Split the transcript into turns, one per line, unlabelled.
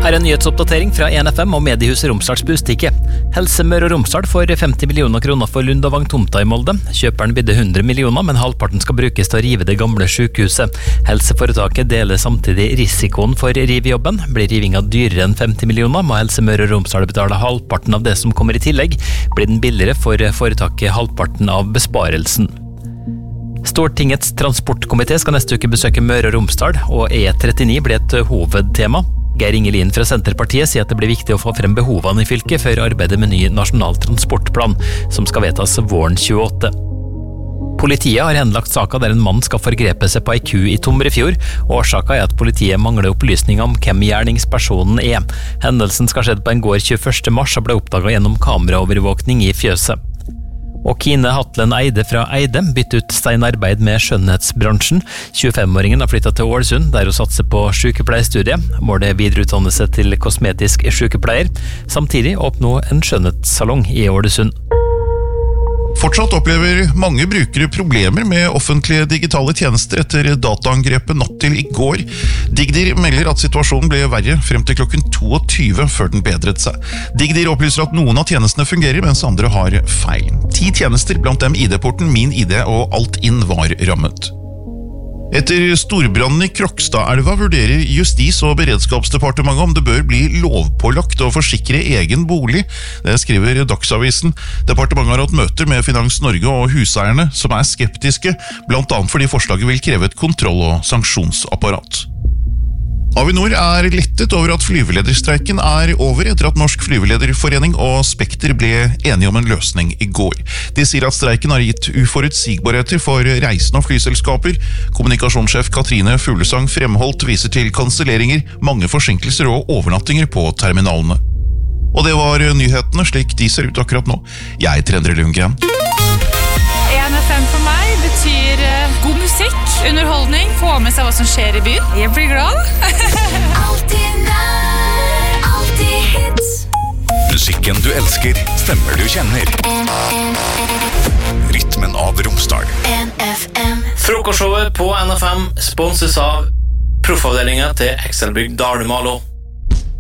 Her en nyhetsoppdatering fra NFM og mediehuset Romsdals Bustikke. Helse Møre og Romsdal får 50 millioner kroner for Lund og Vang-tomta i Molde. Kjøperen bydde 100 millioner, men halvparten skal brukes til å rive det gamle sykehuset. Helseforetaket deler samtidig risikoen for rivjobben. Blir rivinga dyrere enn 50 millioner, må Helse Møre og Romsdal betale halvparten av det som kommer i tillegg. Blir den billigere for foretaket halvparten av besparelsen. Stortingets transportkomité skal neste uke besøke Møre og Romsdal, og E39 blir et hovedtema. Geir Ingelin fra Senterpartiet sier at det blir viktig å få frem behovene i fylket før arbeidet med ny nasjonal transportplan, som skal vedtas våren 28. Politiet har henlagt saka der en mann skal forgrepe seg på ei ku i Tomrefjord. Årsaka er at politiet mangler opplysninger om hvem gjerningspersonen er. Hendelsen skal skjedd på en gård 21. mars og ble oppdaget gjennom kameraovervåkning i fjøset. Og Kine Hatlen Eide fra Eide bytter ut steinarbeid med skjønnhetsbransjen. 25-åringen har flyttet til Ålesund, der hun satser på sykepleierstudiet. Målet er videreutdanne seg til kosmetisk sykepleier. Samtidig åpner hun en skjønnhetssalong i Ålesund.
Fortsatt opplever mange brukere problemer med offentlige digitale tjenester etter dataangrepet natt til i går. Digdir melder at situasjonen ble verre frem til klokken 22 før den bedret seg. Digdir opplyser at noen av tjenestene fungerer, mens andre har feil. 10 tjenester, blant dem ID-porten, Min ID og Altinn var rammet. Etter storbrannen i Krokstadelva vurderer Justis- og beredskapsdepartementet om det bør bli lovpålagt å forsikre egen bolig. Det skriver Dagsavisen. Departementet har hatt møter med Finans Norge og huseierne, som er skeptiske, blant annet fordi forslaget vil kreve et kontroll- og sanksjonsapparat. Avinor er lettet over at flyvelederstreiken er over etter at Norsk Flyvelederforening og Spekter ble enige om en løsning i går. De sier at streiken har gitt uforutsigbarheter for reisende og flyselskaper. Kommunikasjonssjef Katrine Fuglesang Fremholt viser til kanselleringer, mange forsinkelser og overnattinger på terminalene. Og det var nyhetene slik de ser ut akkurat nå. Jeg heter Endre Lundgren.
NFM for meg betyr god musikk, underholdning, få med seg hva som skjer i byen. Jeg blir glad.
Alltid nær, alltid hits.
Musikken du elsker, stemmer du kjenner. Rytmen av Romsdal.
NFM.
Frokostshowet på NFM sponses av proffavdelingen til Excelbygg Dalmalo.